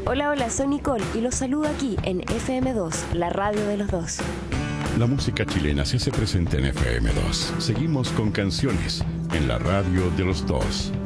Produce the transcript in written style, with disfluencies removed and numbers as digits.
Hola, hola, soy Nicole y los saludo aquí en FM2, la radio de los dos. La música chilena se hace presente en FM2. Seguimos con canciones en la radio de los dos.